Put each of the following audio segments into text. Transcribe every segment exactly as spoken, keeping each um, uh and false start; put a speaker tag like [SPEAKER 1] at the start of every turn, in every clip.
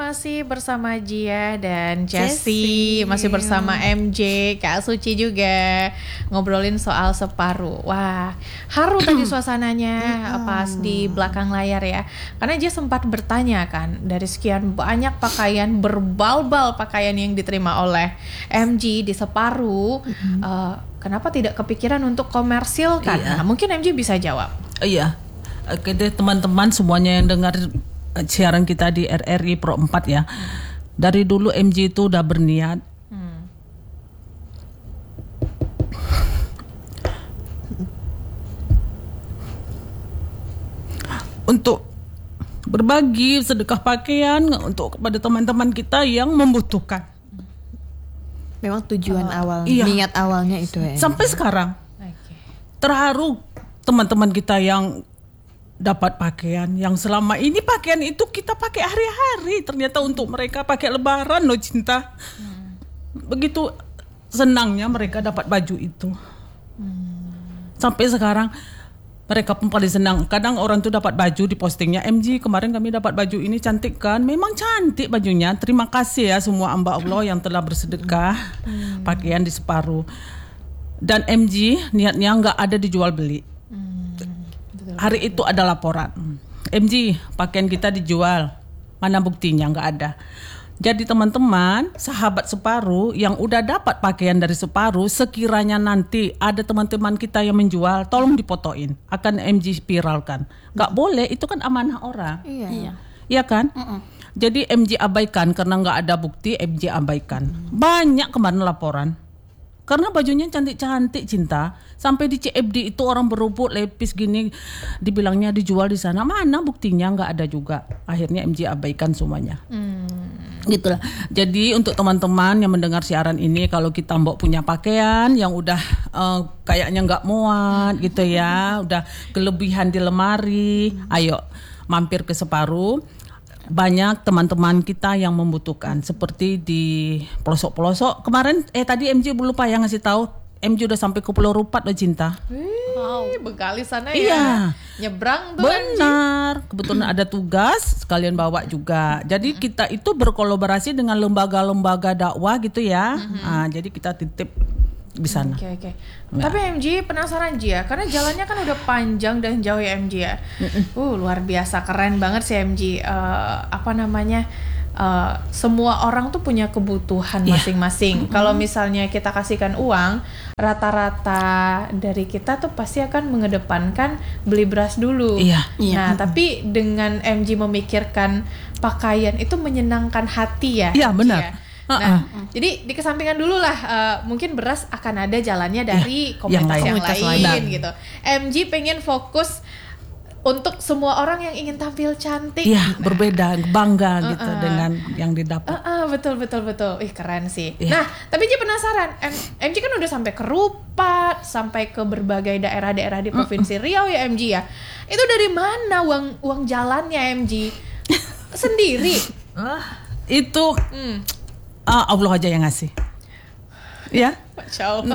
[SPEAKER 1] masih bersama Gia dan Jessie, masih bersama M J, Kak Suci juga ngobrolin soal separuh. Wah, haru tadi suasananya pas di belakang layar ya. Karena Gia sempat bertanya kan, dari sekian banyak pakaian, berbal-bal pakaian yang diterima oleh M J di separuh, mm-hmm. uh, kenapa tidak kepikiran untuk komersil kan? Iya. Nah, mungkin M J bisa jawab.
[SPEAKER 2] Iya, oke deh teman-teman semuanya yang dengar siaran kita di R R I Pro empat ya. Dari dulu M J itu udah berniat hmm. untuk berbagi sedekah pakaian untuk kepada teman-teman kita yang membutuhkan.
[SPEAKER 3] Memang tujuan uh, awal,
[SPEAKER 2] iya.
[SPEAKER 3] niat awalnya itu ya.
[SPEAKER 2] Sampai sekarang okay. terharu teman-teman kita yang dapat pakaian yang selama ini pakaian itu kita pakai hari-hari, ternyata untuk mereka pakai lebaran loh cinta. Hmm. Begitu senangnya mereka dapat baju itu. Hmm. Sampai sekarang mereka pun paling senang. Kadang orang tuh dapat baju di postingnya, M J kemarin kami dapat baju ini cantik kan? Memang cantik bajunya. Terima kasih ya semua hamba Allah yang telah bersedekah hmm. pakaian di separuh. Dan M J niatnya nggak ada dijual beli. Hari itu ada laporan, M J pakaian kita dijual, mana buktinya? Nggak ada. Jadi teman-teman, sahabat separuh yang udah dapat pakaian dari separuh, sekiranya nanti ada teman-teman kita yang menjual, tolong dipotoin, akan M J viralkan. Nggak boleh, itu kan amanah orang.
[SPEAKER 3] Iya.
[SPEAKER 2] Iya kan? Mm-mm. Jadi M J abaikan karena nggak ada bukti, M J abaikan. Banyak kemarin laporan. Karena bajunya cantik-cantik cinta, sampai di C F D itu orang berebut lepis gini, dibilangnya dijual di sana, mana buktinya? Nggak ada juga. Akhirnya M J abaikan semuanya. Hmm. Gitulah. Jadi untuk teman-teman yang mendengar siaran ini, kalau kita mbok punya pakaian yang udah uh, kayaknya nggak muat gitu ya, udah kelebihan di lemari, ayo mampir ke separuh. Banyak teman-teman kita yang membutuhkan, seperti di pelosok-pelosok kemarin eh tadi M J belum lupa yang ngasih tahu, M J udah sampai ke Pulau Rupat loh cinta.
[SPEAKER 1] Wow, Bekali sana
[SPEAKER 2] iya.
[SPEAKER 1] ya. Nyebrang tuh.
[SPEAKER 2] Benar. Kebetulan ada tugas sekalian bawa juga. Jadi kita itu berkolaborasi dengan lembaga-lembaga dakwah gitu ya. Mm-hmm. Nah, jadi kita titip di sana.
[SPEAKER 1] Oke okay, oke. Okay. Ya. Tapi M J penasaran Ji ya, karena jalannya kan udah panjang dan jauh ya M J ya. Uh luar biasa, keren banget sih M J. Uh, apa namanya? Uh, semua orang tuh punya kebutuhan yeah. masing-masing. Mm-hmm. Kalau misalnya kita kasihkan uang, rata-rata dari kita tuh pasti akan mengedepankan beli beras dulu.
[SPEAKER 2] Yeah.
[SPEAKER 1] Nah,
[SPEAKER 2] yeah.
[SPEAKER 1] tapi dengan M J memikirkan pakaian itu menyenangkan hati ya.
[SPEAKER 2] Iya yeah, benar. Ya?
[SPEAKER 1] Nah, uh-uh. jadi dikesampingkan dulu lah, uh, mungkin beras akan ada jalannya dari ya, komunitas yang, yang lain, lain gitu. M J pengen fokus untuk semua orang yang ingin tampil cantik.
[SPEAKER 2] Iya,
[SPEAKER 1] nah,
[SPEAKER 2] berbeda, bangga
[SPEAKER 1] uh-uh.
[SPEAKER 2] gitu dengan yang didapat.
[SPEAKER 1] Uh-uh, betul betul betul. Ih keren sih.
[SPEAKER 2] Ya.
[SPEAKER 1] Nah, tapi J penasaran, M- M J kan udah sampai ke Rupat, sampai ke berbagai daerah-daerah di Provinsi uh-uh. Riau ya M J ya. Itu dari mana uang uang jalannya M J? Sendiri?
[SPEAKER 2] Uh, itu. Hmm. Uh, Allah aja yang ngasih, ya.
[SPEAKER 1] Masya Allah.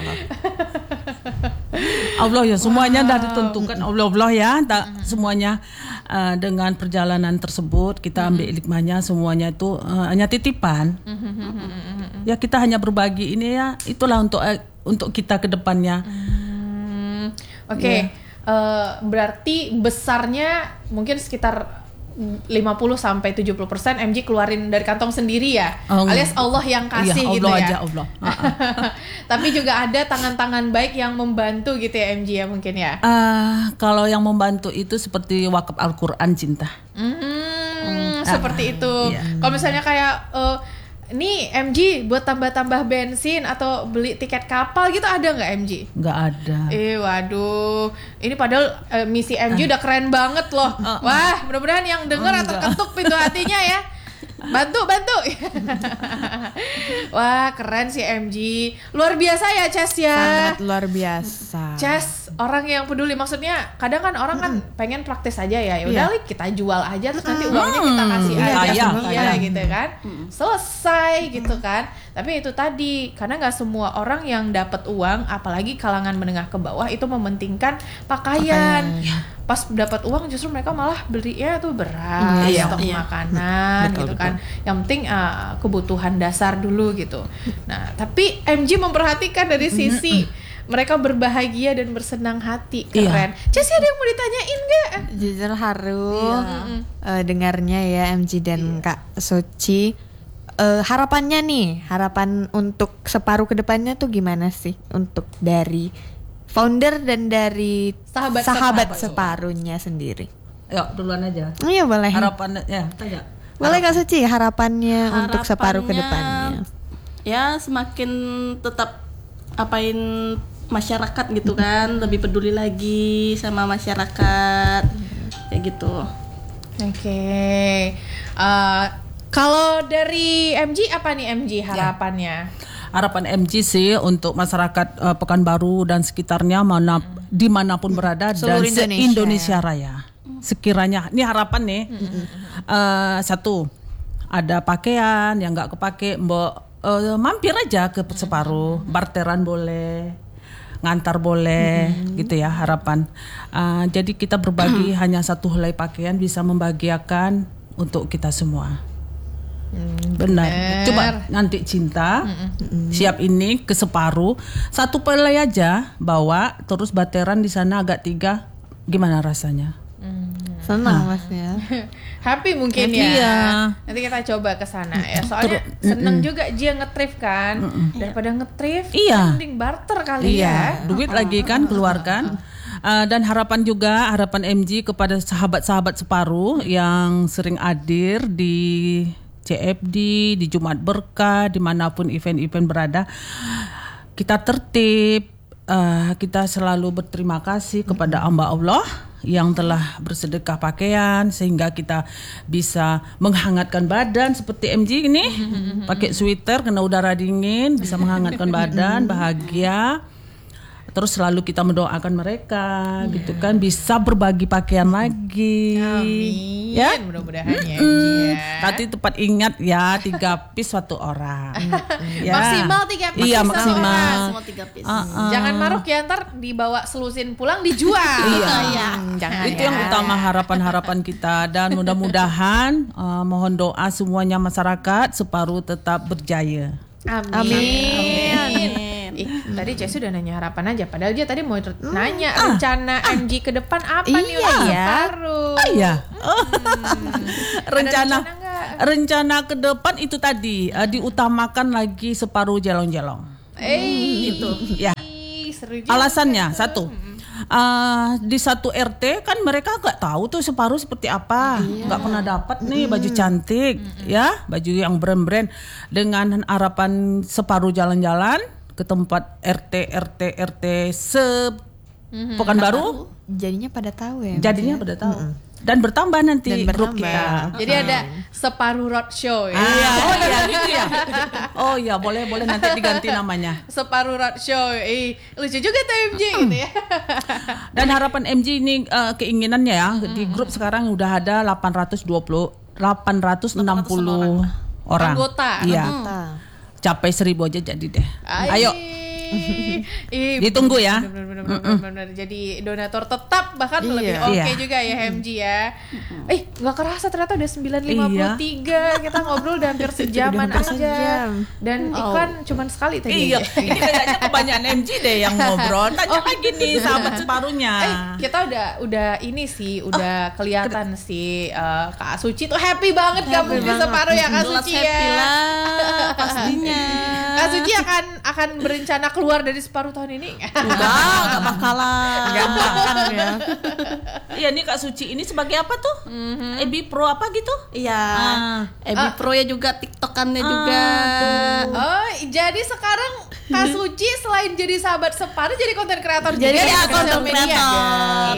[SPEAKER 2] Allah ya semuanya wow. dah ditentukan Allah Allah ya, tak uh-huh. semuanya uh, dengan perjalanan tersebut kita ambil uh-huh. hikmahnya, semuanya itu uh, hanya titipan. Uh-huh. Ya kita hanya berbagi ini ya, itulah untuk uh, untuk kita ke depannya.
[SPEAKER 1] Uh-huh. Oke, okay. yeah. uh, berarti besarnya mungkin sekitar lima puluh sampai tujuh puluh persen M J keluarin dari kantong sendiri ya, oh, alias Allah yang kasih iya,
[SPEAKER 2] Allah
[SPEAKER 1] gitu ya.
[SPEAKER 2] Aja, Allah.
[SPEAKER 1] Tapi juga ada tangan-tangan baik yang membantu gitu ya M J ya mungkin ya.
[SPEAKER 2] Uh, kalau yang membantu itu seperti wakaf Al-Quran cinta.
[SPEAKER 1] Hmm, hmm. Seperti itu. Iya. Kalau misalnya kayak uh, nih M J buat tambah-tambah bensin atau beli tiket kapal gitu ada nggak M J?
[SPEAKER 2] Nggak ada.
[SPEAKER 1] Eh waduh, ini padahal uh, misi M J uh. udah keren banget loh. Uh, uh. Wah, mudah-mudahan yang denger uh, atau ketuk pintu hatinya ya. Bantu, bantu. Wah, keren sih M J. Luar biasa ya Ces ya.
[SPEAKER 3] Sangat luar biasa.
[SPEAKER 1] Ces, orang yang peduli. Maksudnya kadang kan orang kan pengen praktis aja ya. Ya udah yeah. kita jual aja terus nanti uangnya kita kasih aja
[SPEAKER 2] kaya,
[SPEAKER 1] sama dia gitu kan. Selesai gitu kan. Tapi itu tadi, karena nggak semua orang yang dapat uang, apalagi kalangan menengah ke bawah itu mementingkan pakaian. pakaian. Pas dapat uang justru mereka malah belinya tuh beras,
[SPEAKER 3] iya,
[SPEAKER 1] stok
[SPEAKER 3] iya.
[SPEAKER 1] makanan
[SPEAKER 3] betul,
[SPEAKER 1] gitu
[SPEAKER 3] betul.
[SPEAKER 1] kan. Yang penting uh, kebutuhan dasar dulu gitu. Nah, tapi M G memperhatikan dari sisi mereka berbahagia dan bersenang hati. Keren. Iya. Cesi ada yang mau ditanyain nggak?
[SPEAKER 3] Jujur haru
[SPEAKER 1] Iya.
[SPEAKER 3] uh, dengarnya ya M G dan Kak Suci. Uh, harapannya nih, harapan untuk separuh kedepannya tuh gimana sih untuk dari founder dan dari
[SPEAKER 1] Sahabat
[SPEAKER 3] sahabat
[SPEAKER 1] separuh.
[SPEAKER 3] separuhnya sendiri?
[SPEAKER 2] Yuk duluan aja.
[SPEAKER 3] Iya boleh.
[SPEAKER 2] Harapan ya, tanya.
[SPEAKER 3] Boleh Kak Suci harapannya,
[SPEAKER 4] Harapannya,
[SPEAKER 3] untuk separuh kedepannya?
[SPEAKER 4] Ya semakin tetap apain masyarakat gitu kan, lebih peduli lagi sama masyarakat kayak gitu.
[SPEAKER 1] Oke. Okay. Uh, kalau dari M G apa nih M G harapannya?
[SPEAKER 2] Harapan M G sih untuk masyarakat uh, Pekanbaru dan sekitarnya mana mm. dimanapun berada
[SPEAKER 3] seluruh
[SPEAKER 2] dan
[SPEAKER 3] Indonesia,
[SPEAKER 2] Indonesia Raya. Sekiranya ini harapan nih mm-hmm. uh, satu ada pakaian yang nggak kepake, mbok uh, mampir aja ke separuh, barteran boleh, ngantar boleh, mm-hmm. gitu ya harapan. Uh, jadi kita berbagi hanya satu helai pakaian bisa membahagiakan untuk kita semua. Hmm, benar. benar. Coba nanti cinta Mm-mm. siap ini ke separuh satu helai aja bawa terus bateran di sana agak tiga gimana rasanya?
[SPEAKER 1] Mm.
[SPEAKER 3] Senang Mas ya.
[SPEAKER 1] Happy mungkin
[SPEAKER 2] Happy
[SPEAKER 1] ya.
[SPEAKER 2] ya.
[SPEAKER 1] Nanti kita coba ke sana ya. Soalnya Ter- seneng mm-mm. juga dia nge-thrift kan. Mm-mm. Daripada nge-thrift,
[SPEAKER 2] iya.
[SPEAKER 1] mending barter kali
[SPEAKER 2] iya.
[SPEAKER 1] ya.
[SPEAKER 2] Duit lagi kan keluarkan. Uh, dan harapan juga harapan M G kepada sahabat-sahabat separuh yang sering hadir di C F D, di Jumat Berkah, dimanapun event-event berada, kita tertib, uh, kita selalu berterima kasih kepada hamba Allah yang telah bersedekah pakaian sehingga kita bisa menghangatkan badan seperti M G ini, pakai sweater kena udara dingin, bisa menghangatkan badan, bahagia. Terus selalu kita mendoakan mereka, yeah. gitu kan, bisa berbagi pakaian lagi.
[SPEAKER 1] Amin.
[SPEAKER 2] Ya,
[SPEAKER 1] mudah-mudahan ya. Mm-hmm. ya.
[SPEAKER 2] Tapi tepat ingat ya, tiga piece satu orang.
[SPEAKER 1] ya. Maksimal tiga piece.
[SPEAKER 2] Iya maksimal.
[SPEAKER 4] Maksimal tiga piece.
[SPEAKER 2] Uh-uh.
[SPEAKER 1] Jangan maruk ya, ntar dibawa selusin pulang dijual.
[SPEAKER 2] iya.
[SPEAKER 1] ya. Jangan.
[SPEAKER 2] Itu
[SPEAKER 1] ya.
[SPEAKER 2] yang utama harapan-harapan kita dan mudah-mudahan uh, mohon doa semuanya masyarakat separuh tetap berjaya.
[SPEAKER 1] Amin.
[SPEAKER 3] Amin.
[SPEAKER 1] Amin. Ih, tadi Cesi udah nanya harapan aja, padahal dia tadi mau hmm. nanya ah, rencana ah, M G ke depan apa
[SPEAKER 3] iya,
[SPEAKER 1] nih untuk separuh.
[SPEAKER 2] Oh iya.
[SPEAKER 1] Hmm.
[SPEAKER 2] rencana
[SPEAKER 1] rencana,
[SPEAKER 2] rencana ke depan itu tadi uh, diutamakan lagi separuh jelong-jelong.
[SPEAKER 1] Eh,
[SPEAKER 2] itu. Ya.
[SPEAKER 1] Seru juga.
[SPEAKER 2] Alasannya satu. Uh, di satu R T kan mereka nggak tahu tuh separuh seperti apa, nggak iya. pernah dapat nih baju cantik, mm-hmm. ya baju yang brand-brand. Dengan harapan separuh jalan-jalan ke tempat R T R T R T se mm-hmm. Pekanbaru,
[SPEAKER 3] jadinya pada tahu ya.
[SPEAKER 2] Jadinya
[SPEAKER 3] ya?
[SPEAKER 2] pada tahu.
[SPEAKER 3] Mm-hmm.
[SPEAKER 2] Dan bertambah nanti
[SPEAKER 3] Dan
[SPEAKER 2] grup
[SPEAKER 3] bertambah.
[SPEAKER 2] kita.
[SPEAKER 1] Jadi ada separuh roadshow ya.
[SPEAKER 2] Iya, oh iya gitu ya. Oh iya, boleh boleh nanti diganti namanya.
[SPEAKER 1] Separuh roadshow. Eh, lucu juga tuh M J gitu ya.
[SPEAKER 2] Dan harapan M J ini uh, keinginannya ya, hmm. di grup sekarang udah ada delapan ratus dua puluh delapan ratus enam puluh orang.
[SPEAKER 1] Anggota.
[SPEAKER 2] Iya.
[SPEAKER 3] Anggota.
[SPEAKER 2] Capai seribu aja jadi deh.
[SPEAKER 1] Ay.
[SPEAKER 2] Ayo.
[SPEAKER 1] Ih,
[SPEAKER 2] ditunggu ya.
[SPEAKER 1] Bener, bener, bener, bener. Jadi donatur tetap bahkan
[SPEAKER 3] iya.
[SPEAKER 1] lebih oke okay
[SPEAKER 2] iya.
[SPEAKER 1] juga ya M G ya. Eh nggak kerasa ternyata udah sembilan lima puluh tiga iya. Kita ngobrol udah hampir sejaman
[SPEAKER 3] hampir
[SPEAKER 1] aja.
[SPEAKER 3] sejam.
[SPEAKER 1] Dan
[SPEAKER 4] wow.
[SPEAKER 1] iklan cuman sekali tadi.
[SPEAKER 2] Iya. Ini kayaknya kebanyakan M G deh yang ngobrol. Tanya
[SPEAKER 1] oh.
[SPEAKER 2] lagi nih sahabat separuhnya.
[SPEAKER 1] Eh kita udah udah ini sih udah oh. kelihatan sih uh, Kak Suci tuh happy banget kamu di separuh ya Kak Suci ya.
[SPEAKER 4] Happy lah pastinya.
[SPEAKER 1] Kak Suci akan akan berencana keluar dari separuh tahun ini?
[SPEAKER 4] Enggak, enggak bakalan.
[SPEAKER 3] Enggak makan ya.
[SPEAKER 2] Iya nih Kak Suci ini sebagai apa tuh? Mm-hmm. E B Pro apa gitu?
[SPEAKER 4] Iya.
[SPEAKER 2] Ah.
[SPEAKER 4] E B Pro ya juga, TikTokannya
[SPEAKER 2] ah,
[SPEAKER 4] juga.
[SPEAKER 2] Tuh.
[SPEAKER 1] Oh, jadi sekarang Kak Suci selain jadi sahabat separuh jadi konten kreator juga
[SPEAKER 4] jadi
[SPEAKER 1] ya,
[SPEAKER 4] konten kreator.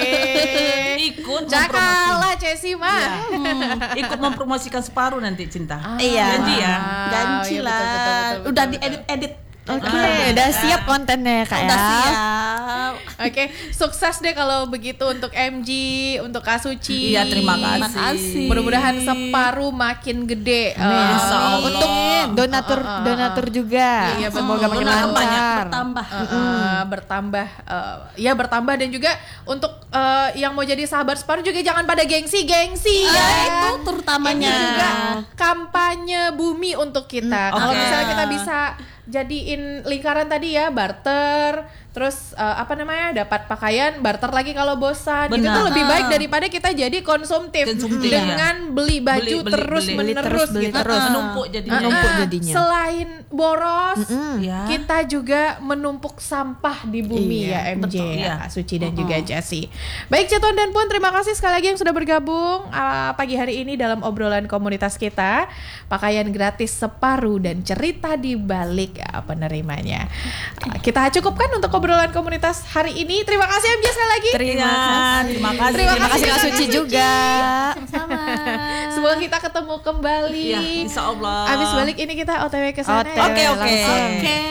[SPEAKER 2] Ikut
[SPEAKER 1] Cakalah Cesi mah.
[SPEAKER 2] Ya. Hmm. Ikut mempromosikan separuh nanti cinta.
[SPEAKER 4] Iya.
[SPEAKER 2] Janji ya.
[SPEAKER 4] Janji
[SPEAKER 1] iya,
[SPEAKER 4] lah.
[SPEAKER 1] betul, betul, betul,
[SPEAKER 4] Udah
[SPEAKER 1] betul,
[SPEAKER 4] diedit-edit
[SPEAKER 3] Oke, udah siap kontennya Kak
[SPEAKER 4] Udah
[SPEAKER 3] ya.
[SPEAKER 4] siap.
[SPEAKER 1] Oke, sukses deh kalau begitu untuk M G, untuk Kak Suci.
[SPEAKER 2] Iya, terima kasih.
[SPEAKER 4] Terima kasih.
[SPEAKER 1] Mudah-mudahan separuh makin gede.
[SPEAKER 3] Amin.
[SPEAKER 1] Eh,
[SPEAKER 2] Insya Allah.
[SPEAKER 3] Untuk donatur donatur juga.
[SPEAKER 1] Iya, betul.
[SPEAKER 3] Semoga makin
[SPEAKER 4] Donatur banyak
[SPEAKER 3] lancar.
[SPEAKER 4] bertambah.
[SPEAKER 1] Uh, bertambah uh, ya bertambah dan juga untuk uh, yang mau jadi sahabat separuh juga jangan pada gengsi-gengsi ya.
[SPEAKER 4] Ah, itu terutamanya.
[SPEAKER 1] Ini juga kampanye bumi untuk kita. Kalau
[SPEAKER 2] oke.
[SPEAKER 1] misalnya kita bisa jadiin lingkaran tadi ya, barter, terus uh, apa namanya, dapat pakaian, barter lagi kalau bosan. Itu
[SPEAKER 2] Benar.
[SPEAKER 1] tuh lebih baik
[SPEAKER 4] Ah.
[SPEAKER 1] daripada kita jadi konsumtif,
[SPEAKER 2] Konsumtif,
[SPEAKER 1] dengan beli baju
[SPEAKER 2] Beli, beli,
[SPEAKER 1] terus
[SPEAKER 2] beli.
[SPEAKER 3] Beli
[SPEAKER 1] menerus
[SPEAKER 3] terus, beli
[SPEAKER 1] gitu.
[SPEAKER 3] terus.
[SPEAKER 2] Menumpuk jadinya.
[SPEAKER 3] Menumpuk
[SPEAKER 1] Ah,
[SPEAKER 3] jadinya.
[SPEAKER 1] Selain boros,
[SPEAKER 2] Ya.
[SPEAKER 1] kita juga menumpuk sampah di bumi
[SPEAKER 3] Iya,
[SPEAKER 1] ya M J,
[SPEAKER 2] betul,
[SPEAKER 1] ya,
[SPEAKER 2] iya.
[SPEAKER 1] Kak Suci dan juga Jessie. Baik Ceton dan Pun, terima kasih sekali lagi yang sudah bergabung uh, pagi hari ini dalam obrolan komunitas kita. Pakaian gratis separuh dan cerita di balik uh, penerimanya. Uh, kita cukupkan untuk obrolan komunitas hari ini. Terima kasih M J sekali lagi.
[SPEAKER 3] Terima
[SPEAKER 2] Iya,
[SPEAKER 3] kasih.
[SPEAKER 2] terima kasih.
[SPEAKER 1] Terima
[SPEAKER 3] Terima kasih Kak
[SPEAKER 1] Kak
[SPEAKER 3] Suci
[SPEAKER 1] Suci.
[SPEAKER 3] juga.
[SPEAKER 4] Sama.
[SPEAKER 1] Semoga kita ketemu kembali.
[SPEAKER 2] Iya, insya Allah.
[SPEAKER 1] Abis balik ini kita O T W ke sana.
[SPEAKER 3] O T W
[SPEAKER 1] ya.
[SPEAKER 2] Oke, oke.
[SPEAKER 3] langsung.
[SPEAKER 4] Oke.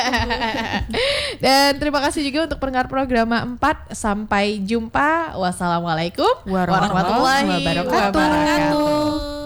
[SPEAKER 1] Dan terima kasih juga untuk pendengar program empat. Sampai jumpa. Wassalamualaikum
[SPEAKER 3] Warahmatullahi
[SPEAKER 1] warahmatullahi
[SPEAKER 3] wabarakatuh.
[SPEAKER 1] wabarakatuh.